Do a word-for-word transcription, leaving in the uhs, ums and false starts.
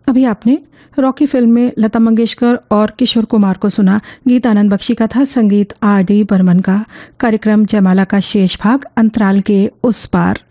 अभी आपने Rocky film में लता मंगेशकर और किशोर कुमार को सुना। गीत आनंद बख्शी का था, संगीत आर डी बर्मन का। कार्यक्रम जयमाला का शेष भाग अंतराल के उस पार।